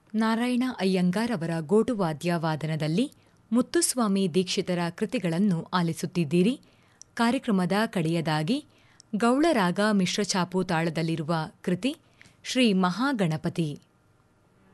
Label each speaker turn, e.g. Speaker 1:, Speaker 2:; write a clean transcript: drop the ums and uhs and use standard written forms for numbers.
Speaker 1: ನಾರಾಯಣ ಅಯ್ಯಂಗಾರ್ ಅವರ ಗೋಟುವಾದ್ಯ ವಾದನದಲ್ಲಿ ಮುತ್ತುಸ್ವಾಮಿ ದೀಕ್ಷಿತರ ಕೃತಿಗಳನ್ನು ಆಲಿಸುತ್ತಿದ್ದೀರಿ. ಕಾರ್ಯಕ್ರಮದ ಕಡೆಯದಾಗಿ ಗೌಳರಾಗ ಮಿಶ್ರಛಾಪು ತಾಳದಲ್ಲಿರುವ ಕೃತಿ ಶ್ರೀ ಮಹಾಗಣಪತಿ.